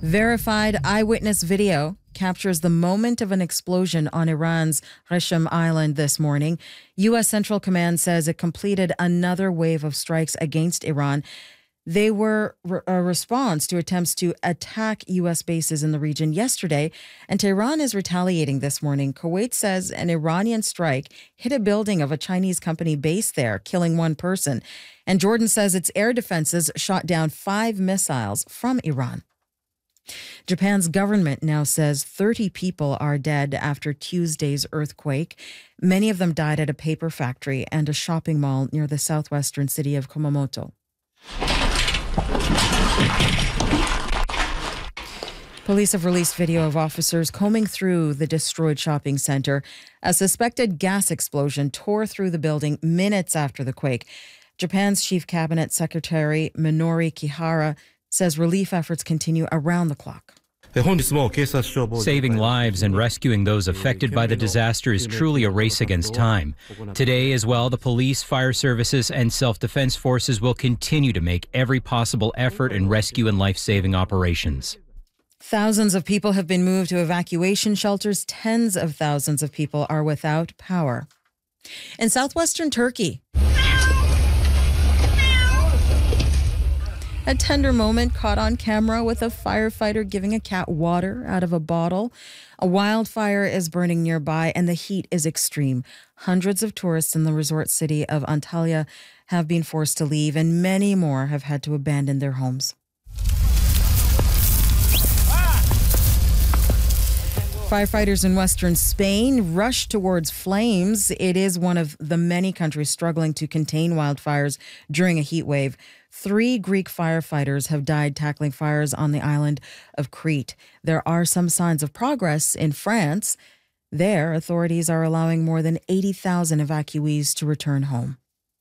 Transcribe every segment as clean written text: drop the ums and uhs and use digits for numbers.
Verified eyewitness video captures the moment of an explosion on Iran's Qashem Island this morning. U.S. Central Command says it completed another wave of strikes against Iran. They were a response to attempts to attack U.S. bases in the region yesterday, and Tehran is retaliating this morning. Kuwait says an Iranian strike hit a building of a Chinese company based there, killing one person. And Jordan says its air defenses shot down 5 missiles from Iran. Japan's government now says 30 people are dead after Tuesday's earthquake. Many of them died at a paper factory and a shopping mall near the southwestern city of Kumamoto. Police have released video of officers combing through the destroyed shopping center. A suspected gas explosion tore through the building minutes after the quake. Japan's Chief Cabinet Secretary Minori Kihara says relief efforts continue around the clock. Saving lives and rescuing those affected by the disaster is truly a race against time. Today as well, the police, fire services, and self-defense forces will continue to make every possible effort in rescue and life-saving operations. Thousands of people have been moved to evacuation shelters. Tens of thousands of people are without power. In southwestern Turkey, a tender moment caught on camera with a firefighter giving a cat water out of a bottle. A wildfire is burning nearby and the heat is extreme. Hundreds of tourists in the resort city of Antalya have been forced to leave and many more have had to abandon their homes. Firefighters in western Spain rushed towards flames. It is one of the many countries struggling to contain wildfires during a heat wave. 3 Greek firefighters have died tackling fires on the island of Crete. There are some signs of progress in France. There, authorities are allowing more than 80,000 evacuees to return home.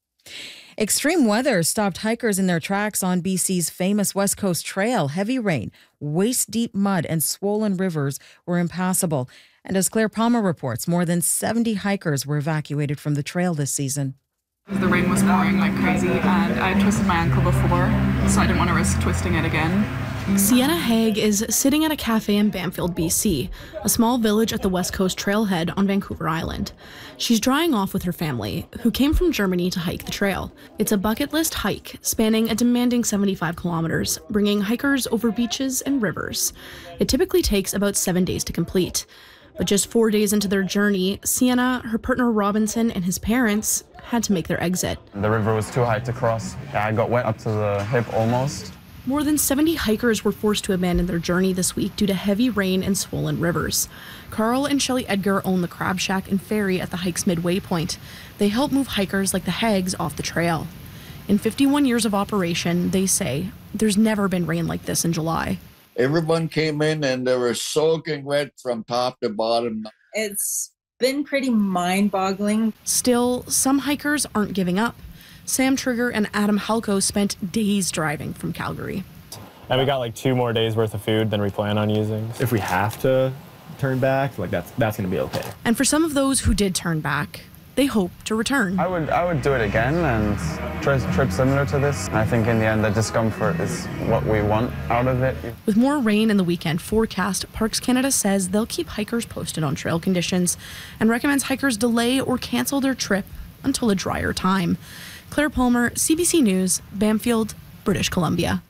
Extreme weather stopped hikers in their tracks on BC's famous West Coast Trail. Heavy rain, waist-deep mud, and swollen rivers were impassable. And as Claire Palmer reports, more than 70 hikers were evacuated from the trail this season. The rain was pouring like crazy, and I had twisted my ankle before, so I didn't want to risk twisting it again. Sienna Haig is sitting at a cafe in Bamfield, BC, a small village at the West Coast Trailhead on Vancouver Island. She's drying off with her family, who came from Germany to hike the trail. It's a bucket list hike spanning a demanding 75 kilometers, bringing hikers over beaches and rivers. It typically takes about 7 days to complete. But just 4 days into their journey, Sienna, her partner Robinson, and his parents had to make their exit. The river was too high to cross. I got wet up to the hip almost. More than 70 hikers were forced to abandon their journey this week due to heavy rain and swollen rivers. Carl and Shelley Edgar own the Crab Shack and Ferry at the hike's midway point. They help move hikers like the Hags off the trail. In 51 years of operation, they say, there's never been rain like this in July. Everyone came in and they were soaking wet from top to bottom. It's been pretty mind-boggling. Still, some hikers aren't giving up. Sam Trigger and Adam Halko spent days driving from Calgary. And we got like 2 more days worth of food than we plan on using. If we have to turn back, like that's going to be okay. And for some of those who did turn back, they hope to return. I would do it again and try a trip similar to this. I think in the end the discomfort is what we want out of it. With more rain in the weekend forecast, Parks Canada says they'll keep hikers posted on trail conditions and recommends hikers delay or cancel their trip until a drier time. Claire Palmer, CBC News, Bamfield, British Columbia.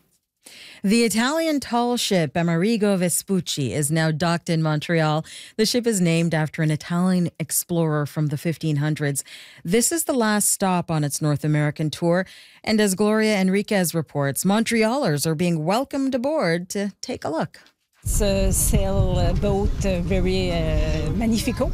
The Italian tall ship Amerigo Vespucci is now docked in Montreal. The ship is named after an Italian explorer from the 1500s. This is the last stop on its North American tour. And as Gloria Enriquez reports, Montrealers are being welcomed aboard to take a look. It's a sailboat, very magnifico.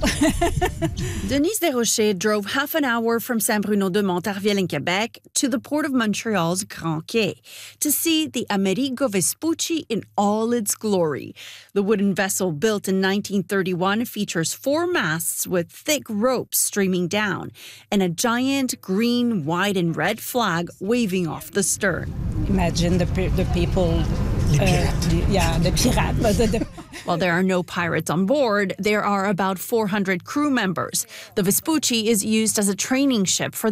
Denise Desrochers drove half an hour from Saint-Bruno-de-Montarville in Quebec to the port of Montreal's Grand Quai to see the Amerigo Vespucci in all its glory. The wooden vessel, built in 1931, features 4 masts with thick ropes streaming down and a giant green, white, and red flag waving off the stern. Imagine the people. The pirates. While there are no pirates on board, there are about 400 crew members. The Vespucci is used as a training ship for